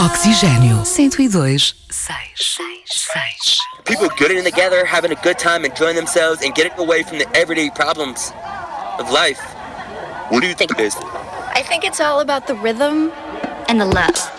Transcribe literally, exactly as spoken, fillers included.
Oxigênio cento e dois, seis, seis. People getting together, having a good time, enjoying themselves, and getting away from the everyday problems of life. What do you think it is? I think it's all about the rhythm and the love.